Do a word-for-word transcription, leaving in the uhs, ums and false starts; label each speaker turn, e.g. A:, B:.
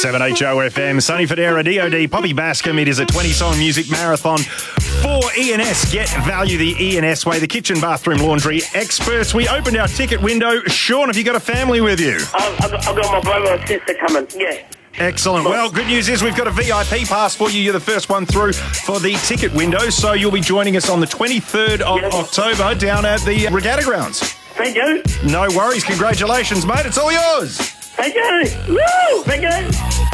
A: seven H O F M, Sonny Fodera, D O D, Poppy Bascom. It is a twenty-song music marathon for E N S. Get value the E N S way, the kitchen, bathroom, laundry experts. We opened our ticket window. Sean, have you got a family with you?
B: I've, I've, got, I've got my brother and sister coming, yeah.
A: Excellent. Well, good news is we've got a V I P pass for you. You're the first one through for the ticket window, so you'll be joining us on the twenty-third of
B: Yes.
A: October down at the Regatta Grounds.
B: Thank you.
A: No worries. Congratulations, mate. It's all yours.
B: Thank you. Woo! Thank you.